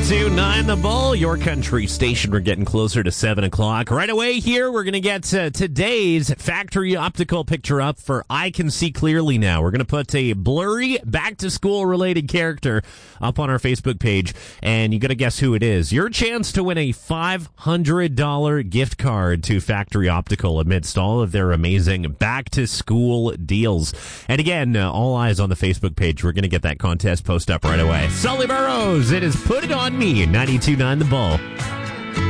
92.9 The Bull, your country station. We're getting closer to 7 o'clock. Right away here, we're going to get today's factory optical picture up for I Can See Clearly Now. We're going to put a blurry back-to-school related character up on our Facebook page, and you got to guess who it is. Your chance to win a $500 gift card to Factory Optical amidst all of their amazing back-to-school deals. And again, all eyes on the Facebook page. We're going to get that contest post up right away. Sully Burrows, it is Put It On Me, 92.9 The Bull.